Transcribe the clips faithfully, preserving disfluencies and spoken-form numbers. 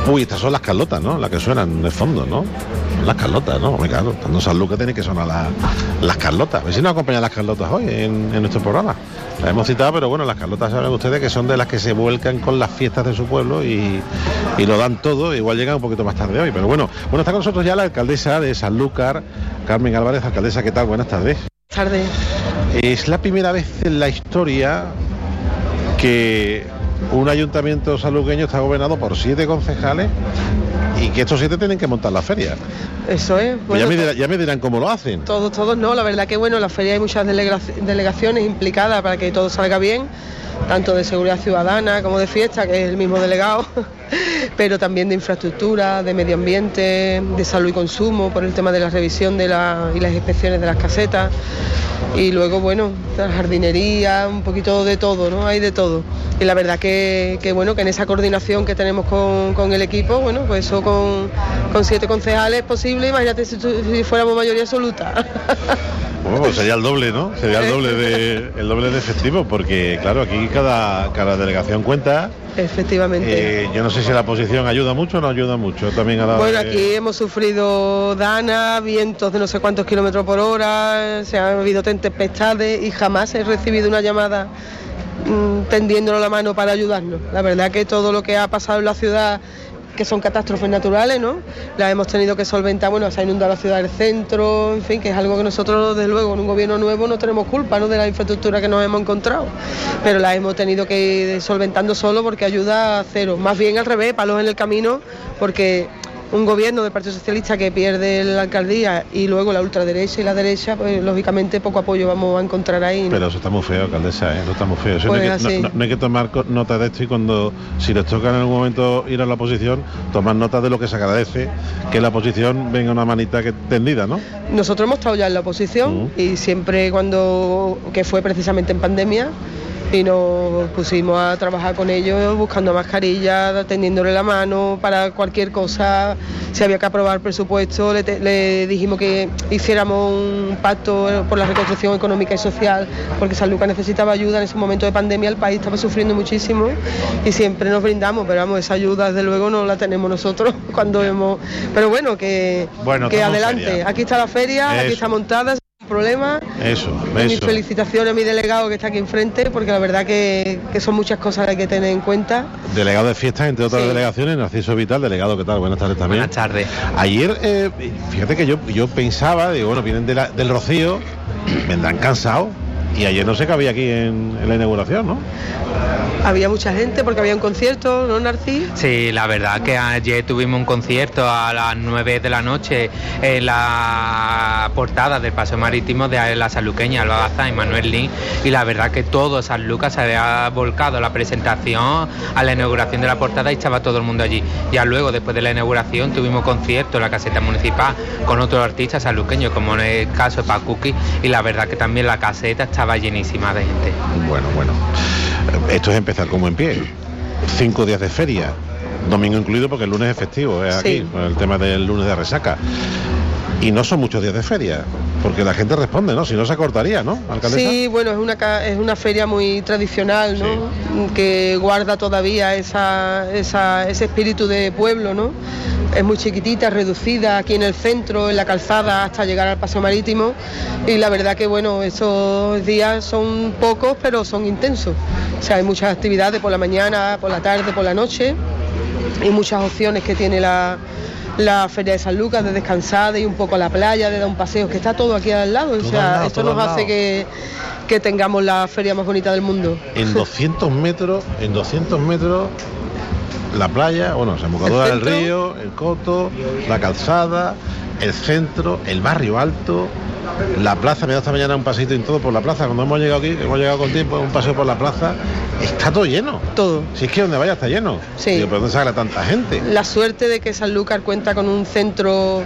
Uy, estas son las Carlotas, ¿no? Las que suenan de fondo, ¿no? Las Carlotas, ¿no? Hombre, claro, estando San Lucas tiene que sonar la, las Carlotas. A ver si nos acompañan las Carlotas hoy en, en nuestro programa. Las hemos citado, pero bueno, las Carlotas saben ustedes que son de las que se vuelcan con las fiestas de su pueblo y, y lo dan todo. Igual llegan un poquito más tarde hoy, pero bueno. Bueno, está con nosotros ya la alcaldesa de Sanlúcar, Carmen Álvarez. Alcaldesa, ¿qué tal? Buenas tardes. Buenas tardes. Es la primera vez en la historia que un ayuntamiento sanluqueño está gobernado por siete concejales y que estos siete tienen que montar la feria. Eso es. Pues bueno, ya, me dirán, ya me dirán cómo lo hacen. Todos, todos no, la verdad que bueno, en la feria hay muchas delega- delegaciones implicadas para que todo salga bien, tanto de seguridad ciudadana como de fiesta, que es el mismo delegado, pero también de infraestructura, de medio ambiente, de salud y consumo, por el tema de la revisión de la, y las inspecciones de las casetas, y luego, bueno, la jardinería, un poquito de todo, ¿no? Hay de todo. Y la verdad que, que bueno, que en esa coordinación que tenemos con, con el equipo, bueno, pues eso con, con siete concejales es posible, imagínate si, si fuéramos mayoría absoluta. Bueno, pues sería el doble, ¿no? Sería el doble de el doble de efectivo, porque claro, aquí cada, cada delegación cuenta. Efectivamente. Eh, yo no sé si la oposición ayuda mucho o no ayuda mucho. También ha dado, bueno, eh... aquí hemos sufrido danas, vientos de no sé cuántos kilómetros por hora, se han habido tempestades y jamás he recibido una llamada mmm, tendiéndonos la mano para ayudarnos. La verdad que todo lo que ha pasado en la ciudad, que son catástrofes naturales, ¿no? Las hemos tenido que solventar, bueno, se ha inundado la ciudad del centro, en fin, que es algo que nosotros, desde luego, en un gobierno nuevo no tenemos culpa, ¿no?, de la infraestructura que nos hemos encontrado, pero las hemos tenido que ir solventando solo porque ayuda a cero, más bien al revés, palos en el camino, porque un gobierno del Partido Socialista que pierde la alcaldía y luego la ultraderecha y la derecha, pues lógicamente poco apoyo vamos a encontrar ahí, ¿no? Pero eso está muy feo, alcaldesa, ¿eh? Eso está muy feo. Eso pues no, hay que, no, no hay que tomar nota de esto y cuando, si les toca en algún momento ir a la oposición, tomar nota de lo que se agradece, que la oposición venga una manita que tendida, ¿no? Nosotros hemos estado ya en la oposición uh-huh. y siempre cuando, que fue precisamente en pandemia, y nos pusimos a trabajar con ellos buscando mascarillas, tendiéndole la mano para cualquier cosa. Si había que aprobar presupuesto, le, te, le dijimos que hiciéramos un pacto por la reconstrucción económica y social, porque San Lucas necesitaba ayuda en ese momento de pandemia, el país estaba sufriendo muchísimo y siempre nos brindamos, pero vamos, esa ayuda desde luego no la tenemos nosotros cuando hemos... Pero bueno, que, bueno, que adelante, feria. Aquí está la feria, Eso. Aquí está montada. Problema. Eso, y eso. Mis felicitaciones a mi delegado que está aquí enfrente, porque la verdad que, que son muchas cosas que hay que tener en cuenta. Delegado de fiestas, entre otras sí. delegaciones, Narciso Vital, delegado, ¿qué tal? Buenas tardes también. Buenas tardes. Ayer, eh, fíjate que yo, yo pensaba, digo, bueno, vienen de la, del Rocío, vendrán cansados, y ayer no sé qué había aquí en, en la inauguración, ¿no? Había mucha gente porque había un concierto, ¿no, Narcí? Sí, la verdad que ayer tuvimos un concierto a las nueve de la noche en la portada del Paseo Marítimo de la sanluqueña Alba Baza y Manuel Lin, y la verdad que todo San Lucas se había volcado a la presentación, a la inauguración de la portada, y estaba todo el mundo allí. Ya luego, después de la inauguración, tuvimos concierto en la caseta municipal con otros artistas sanluqueños, como en el caso de Pacuqui, y la verdad que también la caseta estaba llenísima de gente. Bueno, bueno. Esto es empezar como en pie. Cinco días de feria, domingo incluido porque el lunes es festivo, es aquí, sí. Con el tema del lunes de resaca. Y no son muchos días de feria, porque la gente responde, ¿no? Si no se acortaría, ¿no, alcaldesa? Sí, bueno, es una es una feria muy tradicional, ¿no? Sí. Que guarda todavía esa, esa, ese espíritu de pueblo, ¿no? Es muy chiquitita, reducida, aquí en el centro, en la calzada, hasta llegar al Paseo Marítimo. Y la verdad que, bueno, esos días son pocos, pero son intensos. O sea, hay muchas actividades por la mañana, por la tarde, por la noche, y muchas opciones que tiene la... la Feria de San Lucas, de descansar, de ir un poco a la playa, de dar un paseo, que está todo aquí al lado, todo o sea, lado, esto nos hace que, que tengamos la feria más bonita del mundo. En doscientos metros, en doscientos metros, la playa, bueno, desembocadura del río, el coto, la calzada, el centro, el barrio alto, la plaza. Me he dado esta mañana un paseito en todo por la plaza, cuando hemos llegado aquí, hemos llegado con tiempo, un paseo por la plaza, está todo lleno. Todo. Si es que donde vaya está lleno. Sí. Digo, ¿pero dónde sale tanta gente? La suerte de que Sanlúcar cuenta con un centro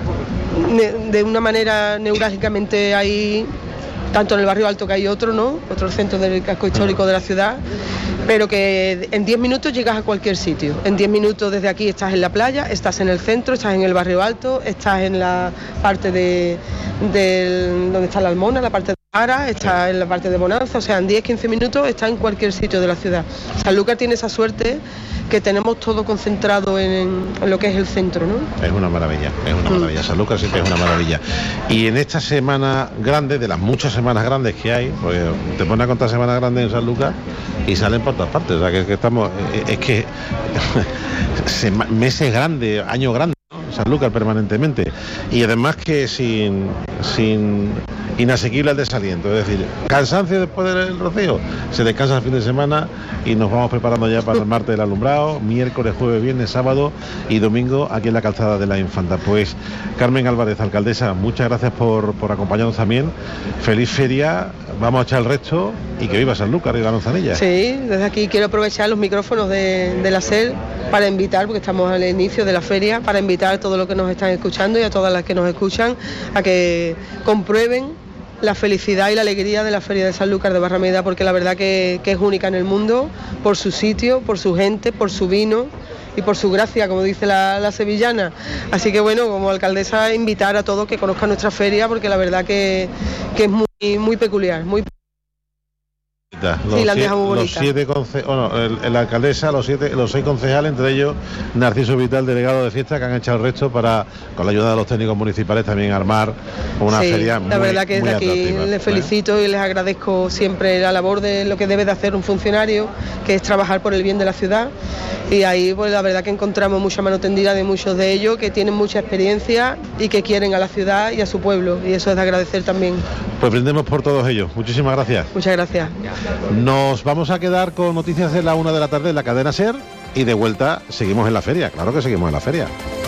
de una manera neurálgicamente ahí, tanto en el barrio alto, que hay otro, ¿no? Otro centro del casco histórico de la ciudad, pero que en diez minutos llegas a cualquier sitio. En diez minutos desde aquí estás en la playa, estás en el centro, estás en el barrio alto, estás en la parte de, de donde está la Almona, la parte de Ahora está en la parte de Bonanza, o sea, en diez a quince minutos está en cualquier sitio de la ciudad. Sanlúcar tiene esa suerte que tenemos todo concentrado en, en lo que es el centro, ¿no? Es una maravilla, es una maravilla. Mm. Sanlúcar siempre es una maravilla. Y en esta semana grande, de las muchas semanas grandes que hay, porque te pones a contar semanas grandes en Sanlúcar y salen por todas partes, o sea, que, que estamos, es que meses grandes, años grandes, ¿no? Sanlúcar permanentemente. Y además que sin, sin inasequible al desaliento, es decir, cansancio después del rocío, se descansa el fin de semana y nos vamos preparando ya para el martes del alumbrado, miércoles, jueves, viernes, sábado y domingo aquí en la calzada de la Infanta. Pues Carmen Álvarez, alcaldesa, muchas gracias por, por acompañarnos también, feliz feria, vamos a echar el resto y que viva Sanlúcar y la Manzanilla. Sí, desde aquí quiero aprovechar los micrófonos de, de la SER para invitar, porque estamos al inicio de la feria, para invitar a todos los que nos están escuchando y a todas las que nos escuchan a que comprueben la felicidad y la alegría de la Feria de Sanlúcar de Barrameda, porque la verdad que, que es única en el mundo, por su sitio, por su gente, por su vino y por su gracia, como dice la, la sevillana. Así que bueno, como alcaldesa, invitar a todos que conozcan nuestra feria, porque la verdad que, que es muy, muy peculiar, muy Los, sí, la siete, los siete conce bueno, el, la alcaldesa, los siete, los seis concejales, entre ellos Narciso Vital, delegado de fiesta, que han echado el resto para, con la ayuda de los técnicos municipales, también armar una sí, feria muy, la verdad que desde aquí les felicito, ¿eh? Y les agradezco siempre la labor de lo que debe de hacer un funcionario, que es trabajar por el bien de la ciudad, y ahí pues la verdad que encontramos mucha mano tendida de muchos de ellos que tienen mucha experiencia y que quieren a la ciudad y a su pueblo, y eso es de agradecer también. Pues brindemos por todos ellos. Muchísimas gracias. Muchas gracias. Nos vamos a quedar con noticias de la una de la tarde en la cadena SER y de vuelta seguimos en la feria, claro que seguimos en la feria.